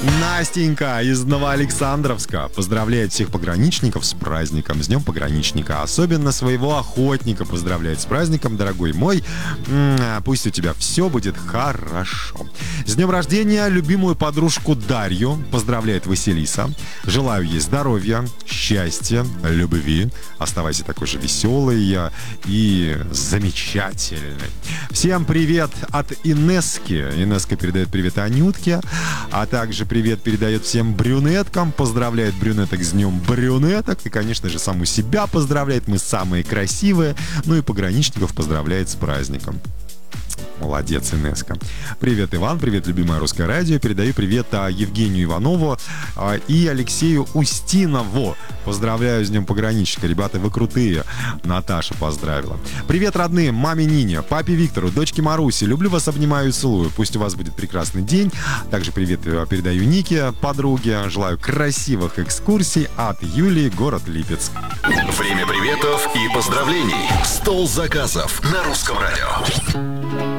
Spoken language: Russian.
Настенька из Новоалександровска поздравляет всех пограничников с праздником, с Днем пограничника. Особенно своего охотника поздравляет с праздником, дорогой мой. Пусть у тебя все будет хорошо. С днем рождения любимую подружку Дарью поздравляет Василиса. Желаю ей здоровья, счастья, любви. Оставайся такой же веселой и замечательной. Всем привет от Инесски. Инеска передает привет Анютке, а также привет передает всем брюнеткам, поздравляет брюнеток с днем брюнеток и, конечно же, саму себя поздравляет, мы самые красивые, ну и пограничников поздравляет с праздником. Молодец, Инеска. Привет, Иван, привет, любимое русское радио. Передаю привет Евгению Иванову и Алексею Устинову. Поздравляю с Днем пограничника. Ребята, вы крутые. Наташа поздравила. Привет, родные, маме Нине, папе Виктору, дочке Марусе. Люблю вас, обнимаю и целую. Пусть у вас будет прекрасный день. Также привет передаю Нике, подруге. Желаю красивых экскурсий от Юлии, город Липецк. Время приветов и поздравлений. Стол заказов на русском радио.